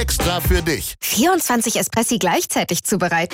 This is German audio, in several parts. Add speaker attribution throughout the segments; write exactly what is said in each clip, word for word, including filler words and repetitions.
Speaker 1: Extra für dich.
Speaker 2: vierundzwanzig Espressi gleichzeitig zubereiten?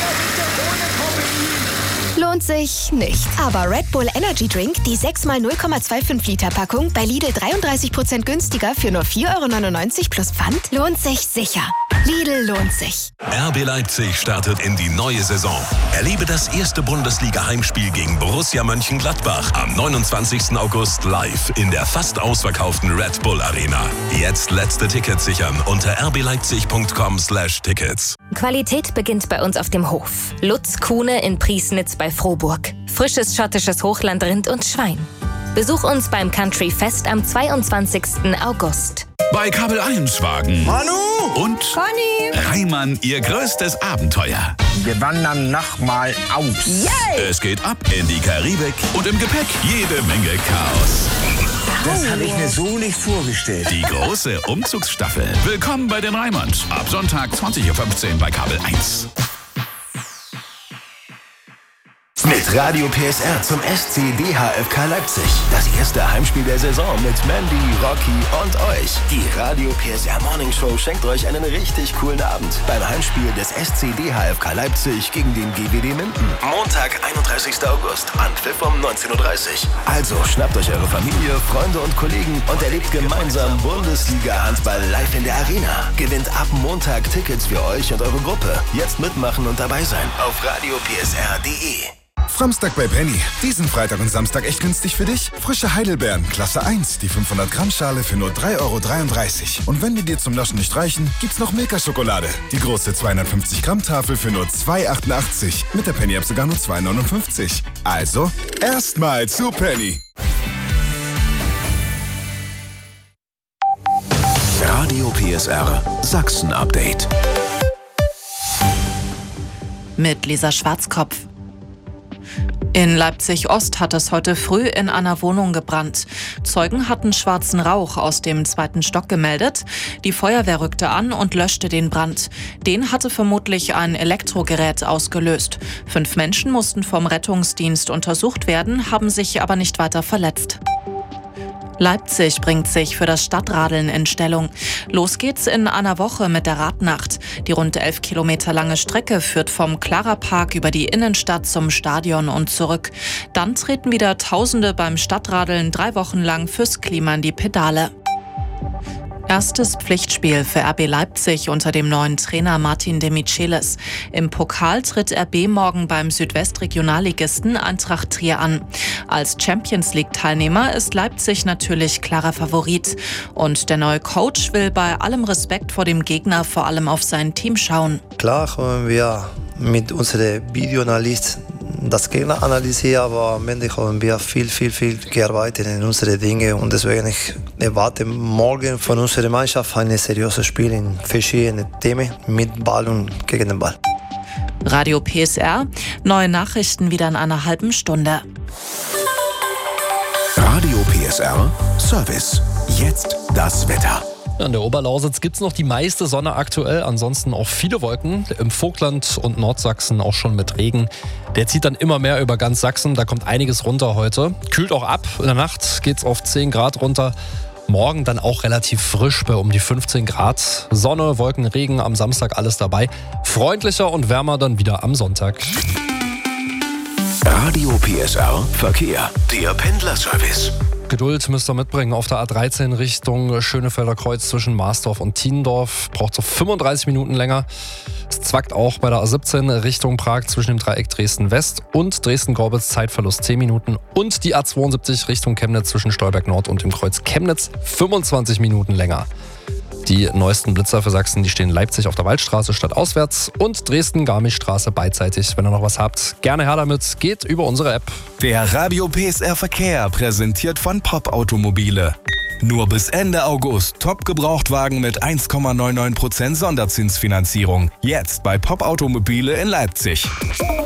Speaker 2: Lohnt sich nicht. Aber Red Bull Energy Drink, die sechs mal null Komma fünfundzwanzig Liter Packung, bei Lidl dreiunddreißig Prozent günstiger für nur vier Euro neunundneunzig plus Pfand, lohnt sich sicher. Lidl lohnt sich.
Speaker 3: R B Leipzig startet in die neue Saison. Erlebe das erste Bundesliga-Heimspiel gegen Borussia Mönchengladbach am neunundzwanzigsten August live in der fast ausverkauften Red Bull Arena. Jetzt letzte Tickets sichern unter r b leipzig punkt com slash tickets.
Speaker 4: Qualität beginnt bei uns auf dem Hof. Lutz Kuhne in Priesnitz bei Frohburg. Frisches schottisches Hochlandrind und Schwein. Besuch uns beim Country Fest am zweiundzwanzigsten August.
Speaker 5: Bei Kabel eins Wagen.
Speaker 6: Manu!
Speaker 5: Und
Speaker 2: Conny!
Speaker 5: Reimann, ihr größtes Abenteuer.
Speaker 6: Wir wandern nochmal aus.
Speaker 2: Yay!
Speaker 5: Es geht ab in die Karibik und im Gepäck jede Menge Chaos.
Speaker 6: Das habe ich mir so nicht vorgestellt.
Speaker 5: Die große Umzugsstaffel. Willkommen bei den Reimanns. Ab Sonntag zwanzig Uhr fünfzehn bei Kabel eins.
Speaker 7: Mit Radio P S R zum S C D H F K Leipzig. Das erste Heimspiel der Saison mit Mandy, Rocky und euch. Die Radio P S R Morning Show schenkt euch einen richtig coolen Abend beim Heimspiel des S C D H F K Leipzig gegen den G W D Minden. Montag, einunddreißigsten August, Anpfiff um neunzehn Uhr dreißig. Also schnappt euch eure Familie, Freunde und Kollegen und erlebt gemeinsam Bundesliga-Handball live in der Arena. Gewinnt ab Montag Tickets für euch und eure Gruppe. Jetzt mitmachen und dabei sein auf radio p s r punkt d e.
Speaker 8: Samstag bei Penny. Diesen Freitag und Samstag echt günstig für dich? Frische Heidelbeeren, Klasse eins, die fünfhundert Gramm Schale für nur drei Euro dreiunddreißig. Und wenn die dir zum Naschen nicht reichen, gibt's noch Milka-Schokolade. Die große zweihundertfünfzig Gramm Tafel für nur zwei Euro achtundachtzig. Mit der Penny-App sogar nur zwei Euro neunundfünfzig. Also, erstmal zu Penny.
Speaker 3: Radio P S R Sachsen-Update.
Speaker 9: Mit Lisa Schwarzkopf. In Leipzig-Ost hat es heute früh in einer Wohnung gebrannt. Zeugen hatten schwarzen Rauch aus dem zweiten Stock gemeldet. Die Feuerwehr rückte an und löschte den Brand. Den hatte vermutlich ein Elektrogerät ausgelöst. Fünf Menschen mussten vom Rettungsdienst untersucht werden, haben sich aber nicht weiter verletzt. Leipzig bringt sich für das Stadtradeln in Stellung. Los geht's in einer Woche mit der Radnacht. Die rund elf Kilometer lange Strecke führt vom Clara-Park über die Innenstadt zum Stadion und zurück. Dann treten wieder Tausende beim Stadtradeln drei Wochen lang fürs Klima in die Pedale. Erstes Pflichtspiel für R B Leipzig unter dem neuen Trainer Martin de Michelis. Im Pokal tritt R B morgen beim Südwestregionalligisten Eintracht Trier an. Als Champions-League-Teilnehmer ist Leipzig natürlich klarer Favorit. Und der neue Coach will bei allem Respekt vor dem Gegner vor allem auf sein Team schauen.
Speaker 10: Klar haben wir mit unserem Videoanalyst das Gegner analysieren, aber am Ende haben wir viel, viel, viel gearbeitet in unsere Dinge und deswegen ich erwarte morgen von unserer Mannschaft ein seriöses Spiel in verschiedenen Themen mit Ball und gegen den Ball.
Speaker 9: Radio P S R, neue Nachrichten wieder in einer halben Stunde.
Speaker 3: Radio P S R Service. Jetzt das Wetter.
Speaker 11: An der Oberlausitz gibt es noch die meiste Sonne aktuell, ansonsten auch viele Wolken. Im Vogtland und Nordsachsen auch schon mit Regen. Der zieht dann immer mehr über ganz Sachsen, da kommt einiges runter heute. Kühlt auch ab, in der Nacht geht es auf zehn Grad runter. Morgen dann auch relativ frisch bei um die fünfzehn Grad. Sonne, Wolken, Regen, am Samstag alles dabei. Freundlicher und wärmer dann wieder am Sonntag.
Speaker 3: Radio P S R Verkehr, der Pendlerservice.
Speaker 11: Geduld müsst ihr mitbringen auf der A dreizehn Richtung Schönefelder Kreuz zwischen Marsdorf und Tiendorf. Braucht so fünfunddreißig Minuten länger. Es zwackt auch bei der A siebzehn Richtung Prag zwischen dem Dreieck Dresden-West und Dresden-Gorbitz, Zeitverlust zehn Minuten. Und die A zweiundsiebzig Richtung Chemnitz zwischen Stolberg Nord und dem Kreuz Chemnitz fünfundzwanzig Minuten länger. Die neuesten Blitzer für Sachsen, die stehen in Leipzig auf der Waldstraße stadtauswärts und Dresden-Garmisch-Straße beidseitig. Wenn ihr noch was habt, gerne her damit. Geht über unsere App.
Speaker 12: Der Radio P S R Verkehr präsentiert von Pop Automobile. Nur bis Ende August Top-Gebrauchtwagen mit eins Komma neunundneunzig Prozent Sonderzinsfinanzierung. Jetzt bei Pop Automobile in Leipzig.